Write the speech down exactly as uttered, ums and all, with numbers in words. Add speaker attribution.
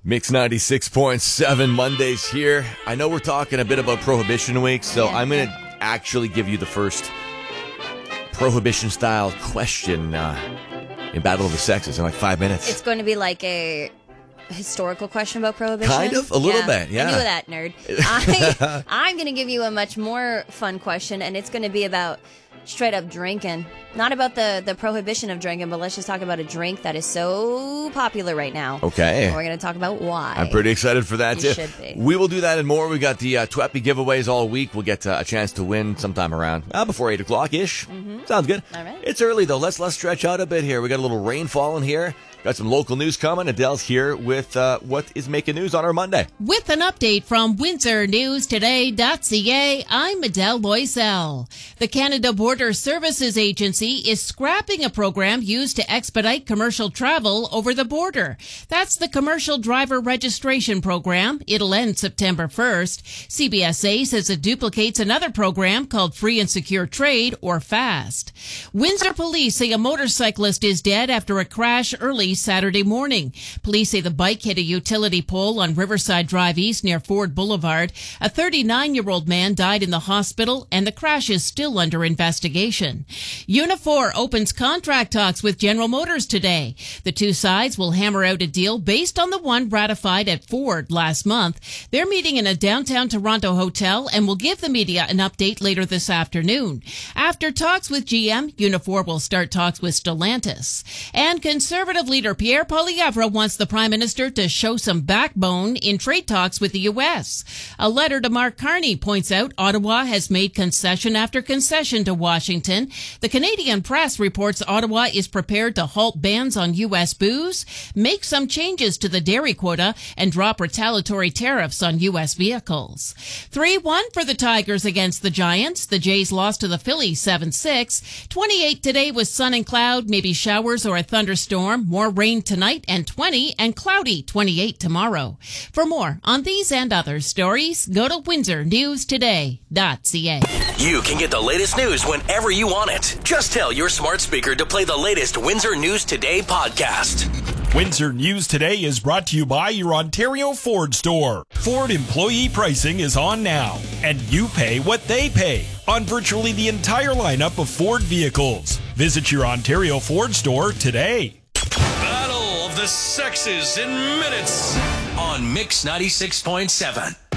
Speaker 1: Mix ninety-six point seven Mondays here. I know we're talking a bit about Prohibition Week, so
Speaker 2: Yeah.
Speaker 1: I'm going to actually give you the first Prohibition-style question uh, in Battle of the Sexes in like five minutes.
Speaker 2: It's going to be like a historical question about Prohibition.
Speaker 1: Kind of, a little bit, yeah.
Speaker 2: I knew that, nerd. I, I'm going to give you a much more fun question, and it's going to be about straight up drinking. Not about the, the prohibition of drinking, but let's just talk about a drink that is so popular right now.
Speaker 1: Okay.
Speaker 2: And we're going to talk about why.
Speaker 1: I'm pretty excited for that,
Speaker 2: You
Speaker 1: too.
Speaker 2: should be.
Speaker 1: We will do that and more. We got the uh, Tweppy giveaways all week. We'll get uh, a chance to win sometime around uh, before eight o'clock-ish. Mm-hmm. Sounds good.
Speaker 2: All right.
Speaker 1: It's early, though. Let's, let's stretch out a bit here. We got a little rain falling here. Got some local news coming. Adele's here with uh, what is making news on our Monday.
Speaker 3: With an update from Windsor News Today dot C A, I'm Adele Loisel. The Canada Border Services Agency is scrapping a program used to expedite commercial travel over the border. That's the Commercial Driver Registration Program. It'll end September first. C B S A says it duplicates another program called Free and Secure Trade, or FAST. Windsor police say a motorcyclist is dead after a crash early Saturday morning. Police say the bike hit a utility pole on Riverside Drive East near Ford Boulevard. A thirty-nine-year-old man died in the hospital, and the crash is still under investigation. Unifor opens contract talks with General Motors today. The two sides will hammer out a deal based on the one ratified at Ford last month. They're meeting in a downtown Toronto hotel and will give the media an update later this afternoon. After talks with G M, Unifor will start talks with Stellantis. And Conservative leader Pierre Poilievre wants the Prime Minister to show some backbone in trade talks with the U S. A letter to Mark Carney points out Ottawa has made concession after concession to Washington. The Canadian press reports Ottawa is prepared to halt bans on U S booze, make some changes to the dairy quota, and drop retaliatory tariffs on U S vehicles. three one for the Tigers against the Giants. The Jays lost to the Phillies seven six. twenty-eight today with sun and cloud, maybe showers or a thunderstorm. More rain tonight, and twenty, and cloudy twenty-eight tomorrow. For more on these and other stories, go to Windsor News Today dot C A.
Speaker 4: You can get the latest news whenever you want it. Just tell your smart speaker to play the latest Windsor News Today podcast.
Speaker 5: Windsor News Today is brought to you by your Ontario Ford store. Ford employee pricing is on now, and you pay what they pay on virtually the entire lineup of Ford vehicles. Visit your Ontario Ford store today.
Speaker 4: Battle of the Sexes in minutes on Mix ninety-six point seven.